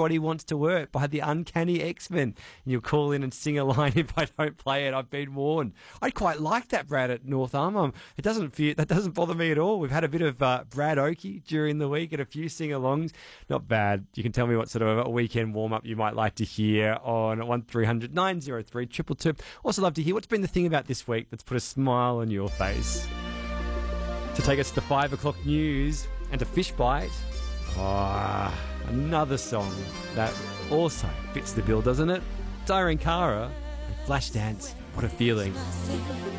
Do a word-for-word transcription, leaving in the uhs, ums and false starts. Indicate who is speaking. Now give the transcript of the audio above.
Speaker 1: Everybody Wants to Work by the Uncanny X-Men. And you'll call in and sing a line if I don't play it. I've been warned. I quite like that, Brad, at North Arm. Um, it doesn't feel, that doesn't bother me at all. We've had a bit of uh, Brad Oakey during the week and a few sing-alongs. Not bad. You can tell me what sort of a weekend warm-up you might like to hear on one three hundred nine oh three two two two. Also love to hear what's been the thing about this week that's put a smile on your face. To take us to the five o'clock news and to Fish Bite. Oh, another song that also fits the bill, doesn't it? Irene Cara and Flashdance. What a feeling.